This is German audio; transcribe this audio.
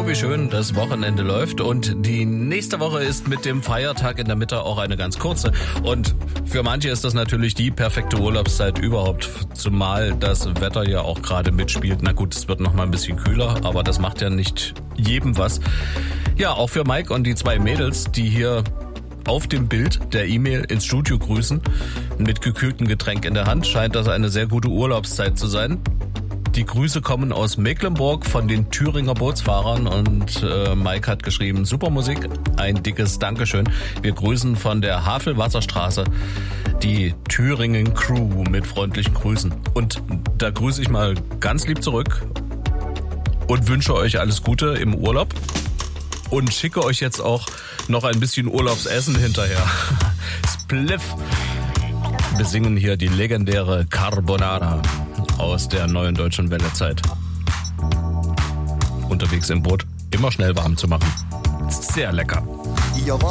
Oh, wie schön das Wochenende läuft. Und die nächste Woche ist mit dem Feiertag in der Mitte auch eine ganz kurze. Und für manche ist das natürlich die perfekte Urlaubszeit überhaupt. Zumal das Wetter ja auch gerade mitspielt. Na gut, es wird noch mal ein bisschen kühler, aber das macht ja nicht jedem was. Ja, auch für Mike und die 2 Mädels, die hier auf dem Bild der E-Mail ins Studio grüßen. Mit gekühltem Getränk in der Hand scheint das eine sehr gute Urlaubszeit zu sein. Die Grüße kommen aus Mecklenburg von den Thüringer Bootsfahrern und Mike hat geschrieben, super Musik, ein dickes Dankeschön. Wir grüßen von der Havelwasserstraße die Thüringen Crew mit freundlichen Grüßen. Und da grüße ich mal ganz lieb zurück und wünsche euch alles Gute im Urlaub und schicke euch jetzt auch noch ein bisschen Urlaubsessen hinterher. Spliff. Wir singen hier die legendäre Carbonara aus der Neuen Deutschen Welle-Zeit. Unterwegs im Boot, immer schnell warm zu machen. Sehr lecker.